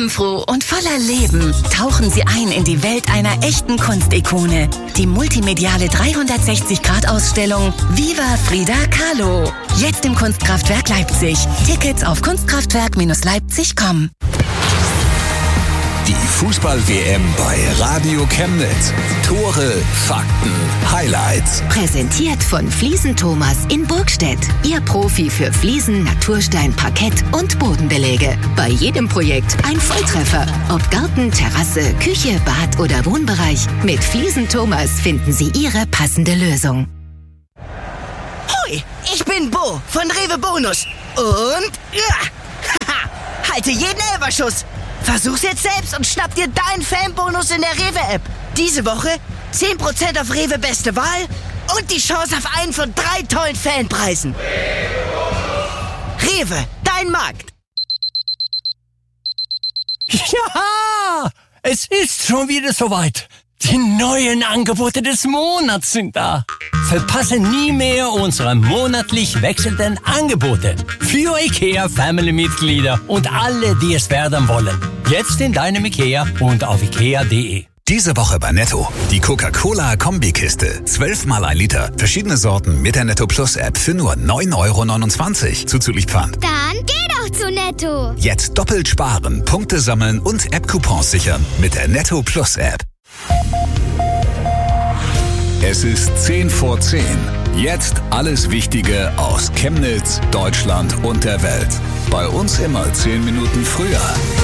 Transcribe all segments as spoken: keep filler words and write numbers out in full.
Farbenfroh und voller Leben tauchen Sie ein in die Welt einer echten Kunstikone. Die multimediale dreihundertsechzig Grad Ausstellung Viva Frida Kahlo. Jetzt im Kunstkraftwerk Leipzig. Tickets auf kunstkraftwerk Leipzig punkt com. Die Fußball-W M bei Radio Chemnitz. Tore, Fakten, Highlights. Präsentiert von Fliesen Thomas in Burgstedt. Ihr Profi für Fliesen, Naturstein, Parkett und Bodenbeläge. Bei jedem Projekt ein Volltreffer. Ob Garten, Terrasse, Küche, Bad oder Wohnbereich. Mit Fliesen Thomas finden Sie Ihre passende Lösung. Hoi, ich bin Bo von Rewe Bonus. Und ja, haha, halte jeden Elferschuss. Versuch's jetzt selbst und schnapp dir deinen Fanbonus in der Rewe-App. Diese Woche zehn Prozent auf Rewe Beste Wahl und die Chance auf einen von drei tollen Fanpreisen. Rewe, dein Markt. Ja, es ist schon wieder soweit. Die neuen Angebote des Monats sind da. Verpasse nie mehr unsere monatlich wechselnden Angebote. Für IKEA-Family-Mitglieder und alle, die es werden wollen. Jetzt in deinem IKEA und auf ikea punkt de. Diese Woche bei Netto. Die Coca-Cola-Kombikiste. zwölf mal ein Liter. Verschiedene Sorten mit der Netto Plus App für nur neun Euro neunundzwanzig. Zuzüglich Pfand. Dann geh doch zu Netto. Jetzt doppelt sparen, Punkte sammeln und App-Coupons sichern mit der Netto Plus App. Es ist zehn vor zehn. Jetzt alles Wichtige aus Chemnitz, Deutschland und der Welt. Bei uns immer zehn Minuten früher.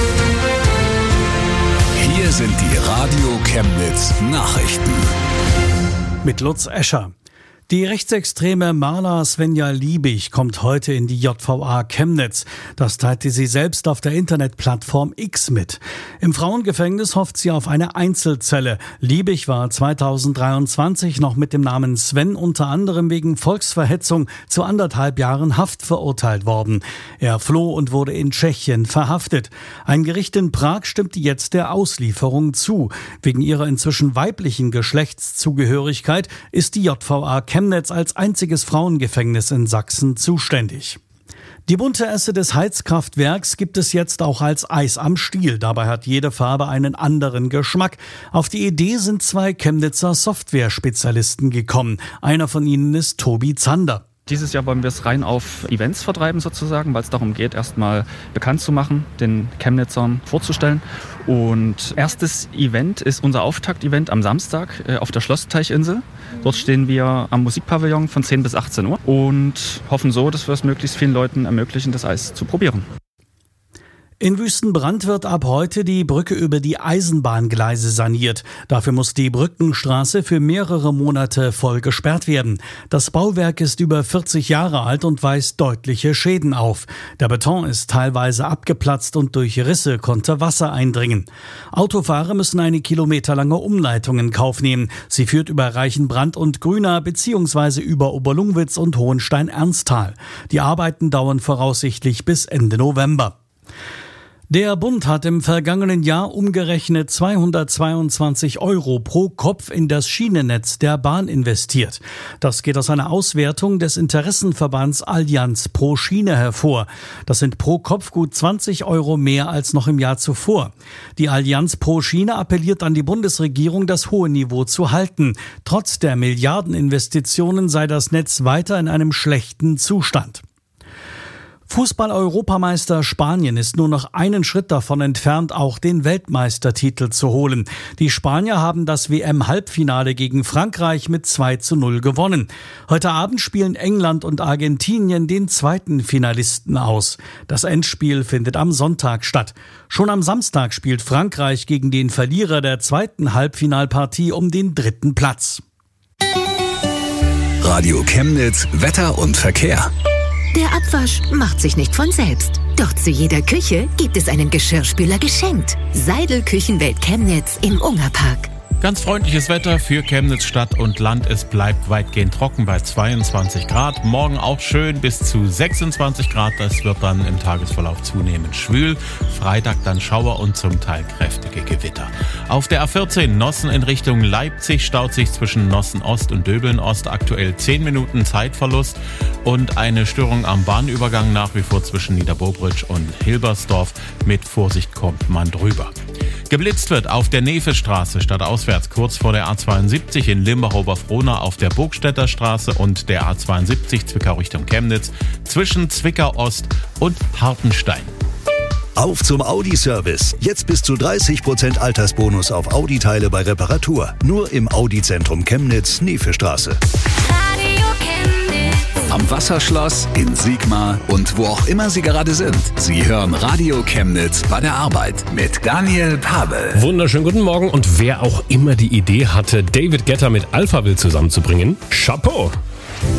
Hier sind die Radio Chemnitz Nachrichten. Mit Lutz Escher. Die rechtsextreme Marla Svenja Liebig kommt heute in die J V A Chemnitz. Das teilte sie selbst auf der Internetplattform X mit. Im Frauengefängnis hofft sie auf eine Einzelzelle. Liebig war zweitausenddreiundzwanzig noch mit dem Namen Sven unter anderem wegen Volksverhetzung zu anderthalb Jahren Haft verurteilt worden. Er floh und wurde in Tschechien verhaftet. Ein Gericht in Prag stimmte jetzt der Auslieferung zu. Wegen ihrer inzwischen weiblichen Geschlechtszugehörigkeit ist die J V A Chemnitz Chemnitz als einziges Frauengefängnis in Sachsen zuständig. Die bunte Esse des Heizkraftwerks gibt es jetzt auch als Eis am Stiel. Dabei hat jede Farbe einen anderen Geschmack. Auf die Idee sind zwei Chemnitzer Software-Spezialisten gekommen. Einer von ihnen ist Tobi Zander. Dieses Jahr wollen wir es rein auf Events vertreiben sozusagen, weil es darum geht, erstmal bekannt zu machen, den Chemnitzern vorzustellen. Und erstes Event ist unser Auftakt-Event am Samstag äh, auf der Schlossteichinsel. Dort stehen wir am Musikpavillon von zehn bis achtzehn Uhr und hoffen so, dass wir es möglichst vielen Leuten ermöglichen, das Eis zu probieren. In Wüstenbrand wird ab heute die Brücke über die Eisenbahngleise saniert. Dafür muss die Brückenstraße für mehrere Monate voll gesperrt werden. Das Bauwerk ist über vierzig Jahre alt und weist deutliche Schäden auf. Der Beton ist teilweise abgeplatzt und durch Risse konnte Wasser eindringen. Autofahrer müssen eine kilometerlange Umleitung in Kauf nehmen. Sie führt über Reichenbrand und Grüna bzw. über Oberlungwitz und Hohenstein-Ernsthal. Die Arbeiten dauern voraussichtlich bis Ende November. Der Bund hat im vergangenen Jahr umgerechnet zweihundertzweiundzwanzig Euro pro Kopf in das Schienennetz der Bahn investiert. Das geht aus einer Auswertung des Interessenverbands Allianz pro Schiene hervor. Das sind pro Kopf gut zwanzig Euro mehr als noch im Jahr zuvor. Die Allianz pro Schiene appelliert an die Bundesregierung, das hohe Niveau zu halten. Trotz der Milliardeninvestitionen sei das Netz weiter in einem schlechten Zustand. Fußball-Europameister Spanien ist nur noch einen Schritt davon entfernt, auch den Weltmeistertitel zu holen. Die Spanier haben das W M-Halbfinale gegen Frankreich mit zwei zu null gewonnen. Heute Abend spielen England und Argentinien den zweiten Finalisten aus. Das Endspiel findet am Sonntag statt. Schon am Samstag spielt Frankreich gegen den Verlierer der zweiten Halbfinalpartie um den dritten Platz. Radio Chemnitz, Wetter und Verkehr. Der Abwasch macht sich nicht von selbst. Doch zu jeder Küche gibt es einen Geschirrspüler geschenkt. Seidel Küchenwelt Chemnitz im Ungerpark. Ganz freundliches Wetter für Chemnitz Stadt und Land. Es bleibt weitgehend trocken bei zweiundzwanzig Grad. Morgen auch schön bis zu sechsundzwanzig Grad. Das wird dann im Tagesverlauf zunehmend schwül. Freitag dann Schauer und zum Teil kräftige Gewitter. Auf der A vierzehn Nossen in Richtung Leipzig staut sich zwischen Nossen Ost und Döbeln Ost aktuell zehn Minuten Zeitverlust und eine Störung am Bahnübergang nach wie vor zwischen Niederbobritsch und Hilbersdorf. Mit Vorsicht kommt man drüber. Geblitzt wird auf der Nevestraße stadtauswärts kurz vor der A zweiundsiebzig in Limbach-Oberfrohna auf der Burgstädter Straße und der A zweiundsiebzig Zwickau Richtung Chemnitz zwischen Zwickau Ost und Hartenstein. Auf zum Audi-Service. Jetzt bis zu dreißig Prozent Altersbonus auf Audi-Teile bei Reparatur. Nur im Audi-Zentrum Chemnitz, Nevestraße. Am Wasserschloss, in Sigma und wo auch immer Sie gerade sind. Sie hören Radio Chemnitz bei der Arbeit mit Daniel Pavel. Wunderschönen guten Morgen und wer auch immer die Idee hatte, David Guetta mit Alphaville zusammenzubringen, Chapeau!